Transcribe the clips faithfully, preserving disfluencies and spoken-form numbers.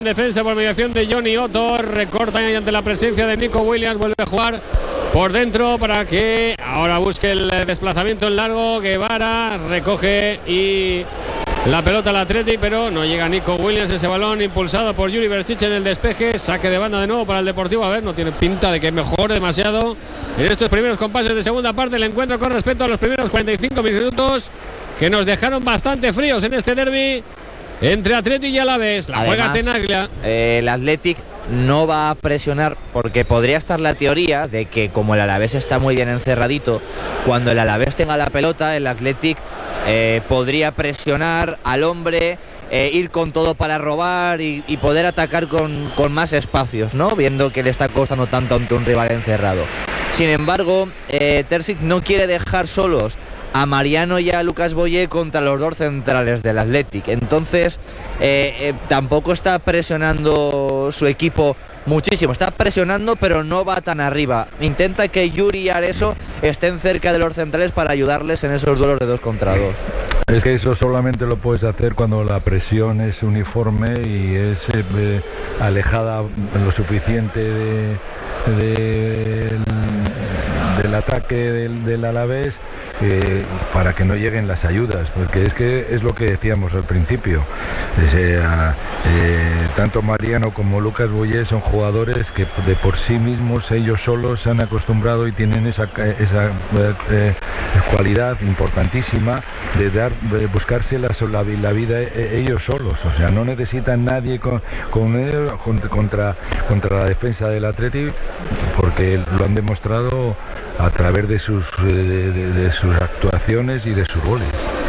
defensa por mediación de Johnny Otto, recorta ante la presencia de Nico Williams, vuelve a jugar por dentro para que ahora busque el desplazamiento en largo. Guevara recoge y la pelota al Athletic, pero no llega Nico Williams. Ese balón impulsado por Yuri Berchiche en el despeje. Saque de banda de nuevo para el Deportivo. A ver, no tiene pinta de que mejore demasiado en estos primeros compases de segunda parte del encuentro con respecto a los primeros cuarenta y cinco minutos que nos dejaron bastante fríos en este derbi entre Athletic y Alavés. La Además, juega Tenaglia. Eh, el Athletic no va a presionar, porque podría estar la teoría de que como el Alavés está muy bien encerradito, cuando el Alavés tenga la pelota, el Athletic eh, podría presionar al hombre, eh, ir con todo para robar y, y poder atacar con, con más espacios, ¿no? Viendo que le está costando tanto ante un rival encerrado. Sin embargo, eh, Terzic no quiere dejar solos a Mariano y a Lucas Boyé contra los dos centrales del Athletic. Entonces eh, eh, tampoco está presionando su equipo muchísimo, está presionando pero no va tan arriba. Intenta que Yuri y Areso estén cerca de los centrales para ayudarles en esos duelos de dos contra dos. Es que eso solamente lo puedes hacer cuando la presión es uniforme y es eh, alejada lo suficiente de, de, del ataque del, del Alavés, eh, para que no lleguen las ayudas, porque es que es lo que decíamos al principio. Es, eh, eh, tanto Mariano como Lucas Boyé son jugadores que de por sí mismos, ellos solos, se han acostumbrado y tienen esa, esa eh, eh, cualidad importantísima de dar, de buscarse la, la, la vida ellos solos. O sea, no necesitan nadie con, con ellos, contra, contra la defensa del Athletic, porque lo han demostrado a través de sus, de, de, de sus actuaciones y de sus goles.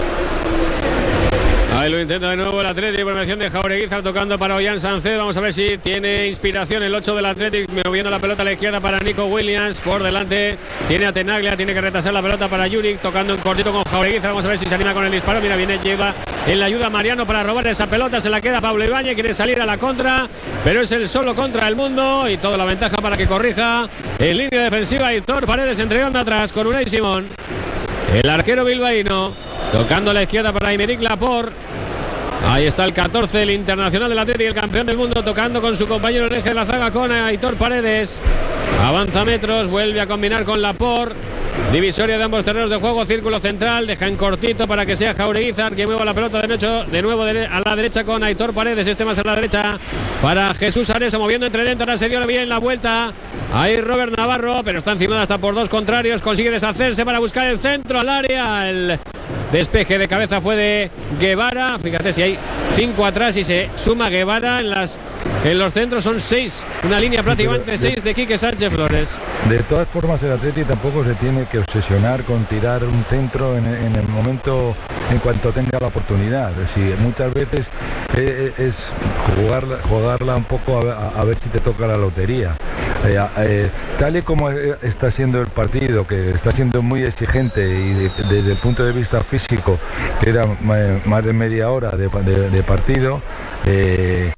Ahí lo intenta de nuevo el Athletic por mención de Jaureguizar, tocando para Ollán Sánchez. Vamos a ver si tiene inspiración el ocho del Athletic, moviendo la pelota a la izquierda para Nico Williams. Por delante tiene a Tenaglia, tiene que retrasar la pelota para Yuri, tocando en cortito con Jaureguizar. Vamos a ver si se anima con el disparo. Mira, viene, lleva en la ayuda a Mariano para robar esa pelota. Se la queda Pablo Ibáñez, quiere salir a la contra, pero es el solo contra el mundo y toda la ventaja para que corrija en línea defensiva. Aitor Paredes entregando atrás con Unai Simón. El arquero bilbaíno tocando a la izquierda para Aymeric Laporte. Ahí está el catorce, el internacional del Athletic, el campeón del mundo, tocando con su compañero en eje de la zaga, con Aitor Paredes. Avanza metros, vuelve a combinar con Laporte. Divisoria de ambos terrenos de juego, círculo central, deja en cortito para que sea Jaureguizar que mueva la pelota de, derecho, de nuevo de, a la derecha con Aitor Paredes, este más a la derecha para Jesús Areso, moviendo entre dentro, ahora se dio bien la vuelta. Ahí Robert Navarro, pero está encima hasta por dos contrarios, consigue deshacerse para buscar el centro al área. El despeje de cabeza fue de Guevara. Fíjate si hay cinco atrás y se suma Guevara en las en los centros, son seis, una línea prácticamente seis de Quique Sánchez Flores. De todas formas, el Athletic tampoco se tiene que obsesionar con tirar un centro en, en el momento, en cuanto tenga la oportunidad. Es decir, muchas veces eh, es jugarla, jugarla un poco a, a ver si te toca la lotería. Eh, eh, tal y como está siendo el partido, que está siendo muy exigente y de, de, desde el punto de vista físico, que era más de media hora de, de, de partido, eh,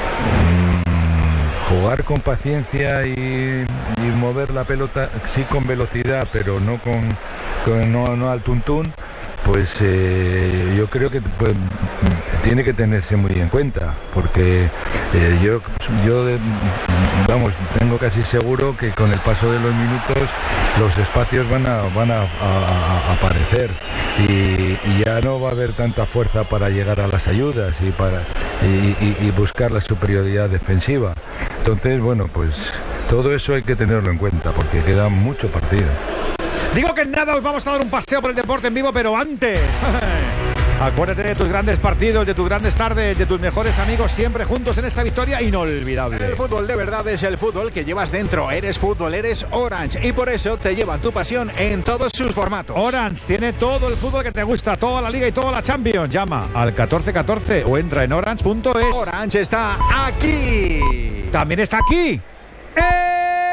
jugar con paciencia y, y mover la pelota, sí con velocidad, pero no con, con no, no al tuntún, pues eh, yo creo que pues, tiene que tenerse muy en cuenta, porque eh, yo, yo de, vamos, tengo casi seguro que con el paso de los minutos los espacios van a, van a, a, a aparecer y, y ya no va a haber tanta fuerza para llegar a las ayudas y, para, y, y, y buscar la superioridad defensiva. Entonces, bueno, pues todo eso hay que tenerlo en cuenta porque queda mucho partido. Digo que en nada os vamos a dar un paseo por el deporte en vivo, pero antes acuérdate de tus grandes partidos, de tus grandes tardes, de tus mejores amigos, siempre juntos en esta victoria inolvidable. El fútbol de verdad es el fútbol que llevas dentro. Eres fútbol, eres Orange, y por eso te llevan tu pasión en todos sus formatos. Orange tiene todo el fútbol que te gusta, toda la Liga y toda la Champions. Llama al catorce catorce o entra en orange punto es. Orange está aquí. También está aquí. ¡Eh!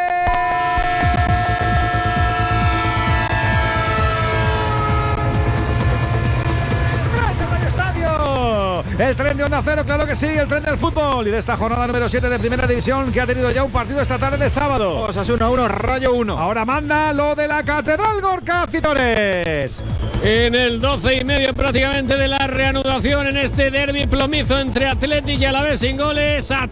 El tren de Onda Cero, claro que sí, el tren del fútbol y de esta jornada número siete de Primera División, que ha tenido ya un partido esta tarde de sábado. Osasuna uno, Rayo uno. Ahora manda lo de la Catedral Gorka Citores. En el doce y medio prácticamente de la reanudación en este derbi plomizo entre Athletic y Alavés sin goles. Athletic